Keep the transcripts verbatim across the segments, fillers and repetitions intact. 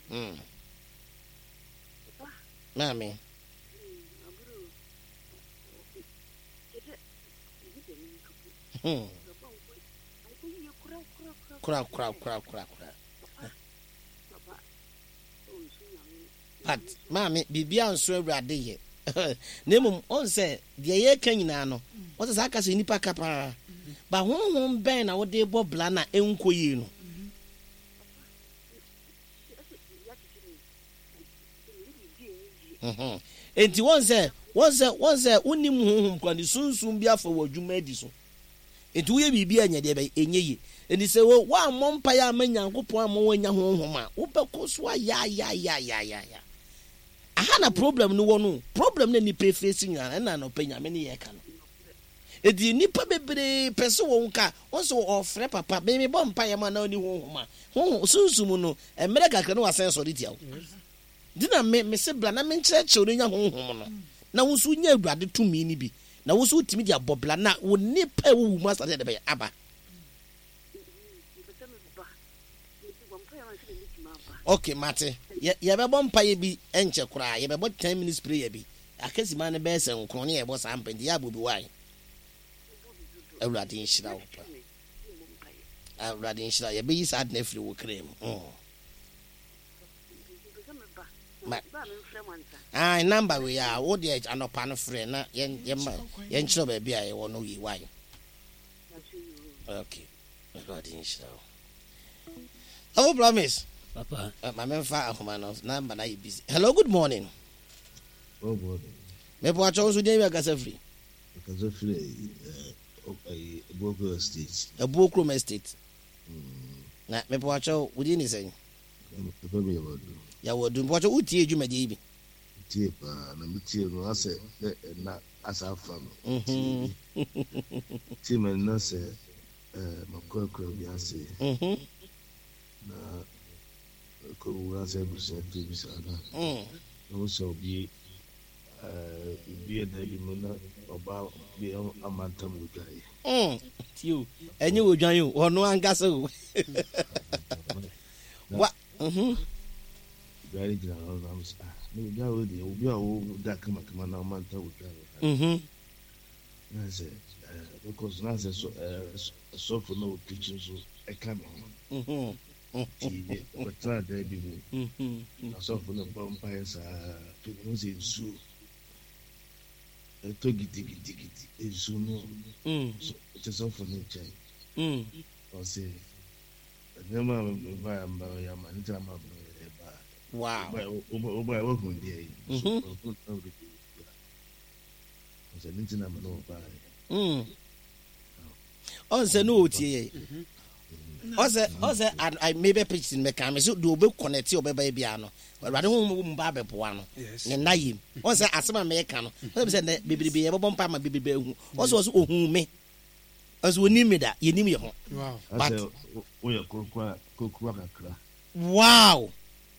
Mm. Mami. Hmm. Kura kura kura kura kura. But mami bibia nso awurade ye. Nemu on say de ye kan nyina no. What is aka say nipa kapa. Ba honhom ben na wo de bo bla na enko yi no. Mhm. Enti won say won say won say unim honhom kwa ni sunsun bia fa wadwuma adi so. Enti wo ye bibia anya de be enye yi. Enti say wo wa mompa ya manyankopon amon wanya honhom a wo beko so ya ya ya ya ya ya. Aha na problem no wo no. Problem na ni pe facing na na no penya me ne ye ka no. Edi nipa bebre pese wo nka onso ofre papa me me bompa ya ma na oni honhom a. Honhom sunsun no emere kakra no wasen so dia wo. Dina me me se bla na me nkyerɛkyerɛ no nya honhom no na wo so nya awurade tumi ni bi na wo so timi dia bobla na wo nipa wo mu asade de be aba. Okay mate ye ye be bompa ye bi enche kura ye be bo ten minutes prayer bi akasi ma ne be se nkron ne ye bo sa mpende ya bobi wai awurade nhyira wo pa awurade nhyira ye be yi sa na firi wo krem. Ah, number we are what the anopa no frɛ na yen yen yen kyerɛ ba bia ye wo no yi why. Okay. God inshallah. Oh promise. Papa. Uh, my man fa ahoma no number na you busy. Hello, good morning. Oh good. Me po acho so dey akasa free. Akasa free eh Ebokro Estate. Ebokro Estate. Na me po acho wodi ni sɛn. Papa me yawadu. Yawadu po acho utie adwuma dey bi. Tie pa na mutie no ase na asafa no. Mhm. Tie man na se eh makokro bi ase. Mhm. Na ko wura se bu se tu bi sa na. Mm. No so bi eh bi da bi mo na oba bi amantam ugai. Mm. Tio. Enye odwan yo, ono angasa o. Wa. Mhm. Gari gira no na msa. No ga o de obi a wo da kama kama na amantam ugai. Mhm. Na se eh because na se so eh so for no kitchen so e come. Mhm. Ti ko tra da bi mo. Mhm. Na so for no vampire sa to no se su. E to gidi gidi gidi e su no. Mm. So so for no chai. Mm. O se nema ba amba ya ma ni tra ma ba ba. Wow. Ba o ba o ko ndi ai. So ko ko o se ni tina ma no ba. Mm. On se no otie. O se o se I maybe pitch in mechanic so do be connect o be ba bia no. Wade ho mu ba be poa no. Ne nayim. On se asema me ka no. O se ne bebrebe ye bo mpa ma bebrebe hu. O se o se ohun me. O se oni me da ye nim ye ho. Wow. But o ye kokwa kokwa kakra. Wow.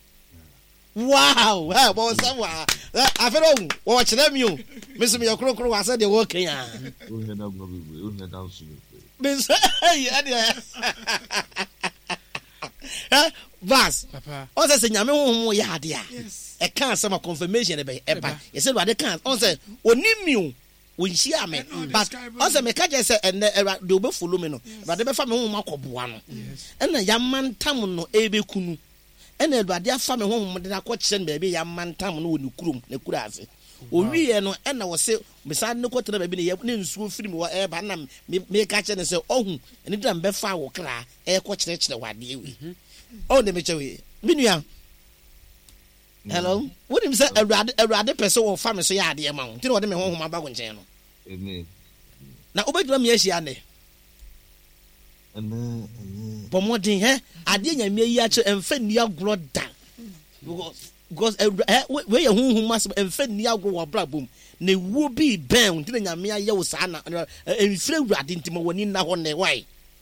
Wow. Ha bo sawa. Afero wo kire mi o. Me se me ye krokro wa se de wo kan ya. O he da go bi o he da so. Me say eh Vas. Papa. On say nyame honhom ya ade a. E kan some confirmation e be e ba. You say what kan on say onimiu wonhia me but on say me ka je say ene de obe follow me no. But be fa me honhom akoboa no. Ena ya mantam no e be kunu. Ena Awurade afa me honhom de akọ kire no be ya mantam no woni kurum na kura ase. Owiye no ena wo se mesa ne kotena ba bi ne ne nsuo firi me e ba na me ka kire ne se ohun ene dam be fa wo kra e ko kire kire wade ewi. Oh, let me tell you. Minua. Hello. What him say? Awurade awurade person wo fa me so ya ade ma wo. Ti no de me honhom aba wo nchen no. Amen. Na obedura me ahia ne. Amen. Amen. Pomodin he ade nya me yi a che emfa ni agro da. Because because we ye honhom mas emfa ni agro wo brabom. Na wuo bi ben ti nya me aye wo sa na emfire awurade ntimo woni na ho ne why.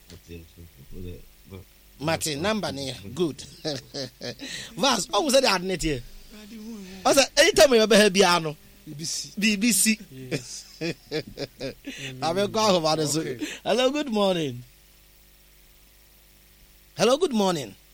Martin number ne good. Vas almost said that net here. I said anytime you be here no B B C. Yes. I will go over this. Hello, good morning. Hello, good morning.